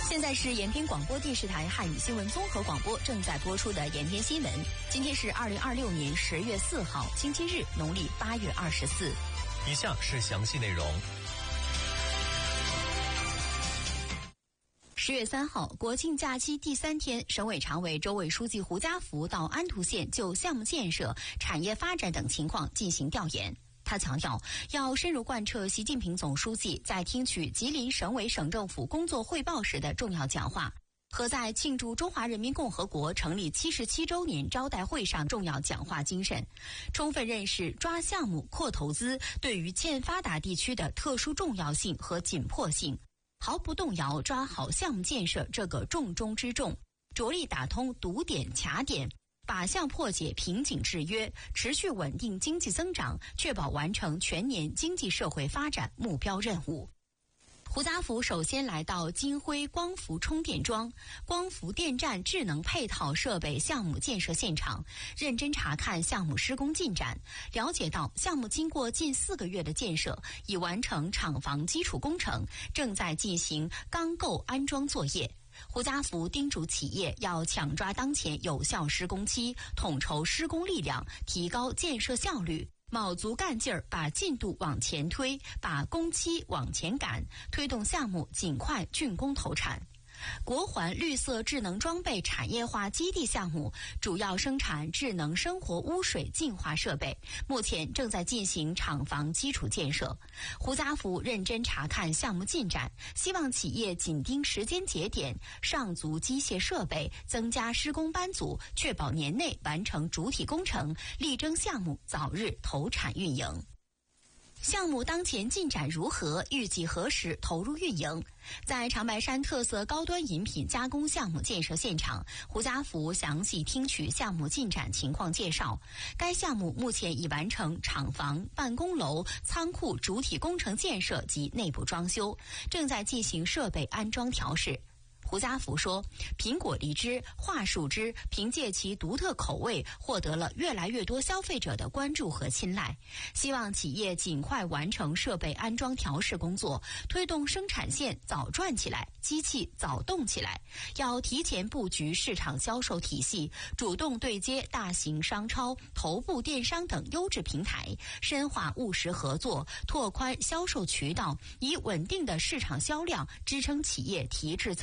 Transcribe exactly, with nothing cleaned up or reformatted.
现在是延边广播电视台汉语新闻综合广播正在播出的延边新闻。今天是二零二六年十月四号，星期日，农历八月二十四。 以下是详细内容。 十月三号，国庆假期第三天，省委常委、州委书记胡家福到安图县就项目建设、产业发展等情况进行调研。他强调，要深入贯彻习近平总书记在听取吉林省委省政府工作汇报时的重要讲话和在庆祝中华人民共和国成立七十七周年招待会上重要讲话精神，充分认识抓项目、扩投资对于欠发达地区的特殊重要性和紧迫性，毫不动摇抓好项目建设这个重中之重，着力打通堵点卡点，靶向破解瓶颈制约，持续稳定经济增长，确保完成全年经济社会发展目标任务。胡家福首先来到金辉光伏充电桩、光伏电站智能配套设备项目建设现场，认真查看项目施工进展，了解到项目经过近四个月的建设，已完成厂房基础工程，正在进行钢构安装作业。胡家福叮嘱企业要抢抓当前有效施工期，统筹施工力量，提高建设效率，卯足干劲儿，把进度往前推，把工期往前赶，推动项目尽快竣工投产。国环绿色智能装备产业化基地项目主要生产智能生活污水净化设备，目前正在进行厂房基础建设。胡家福认真查看项目进展，希望企业紧盯时间节点，上足机械设备，增加施工班组，确保年内完成主体工程，力争项目早日投产运营。项目当前进展如何？预计何时投入运营？在长白山特色高端饮品加工项目建设现场，胡家福详细听取项目进展情况介绍。该项目目前已完成厂房、办公楼、仓库主体工程建设及内部装修，正在进行设备安装调试。胡家福说，苹果荔枝、桦树枝凭借其独特口味获得了越来越多消费者的关注和青睐，希望企业尽快完成设备安装调试工作，推动生产线早转起来，机器早动起来。要提前布局市场销售体系，主动对接大型商超、头部电商等优质平台，深化务实合作，拓宽销售渠道，以稳定的市场销量支撑企业提质增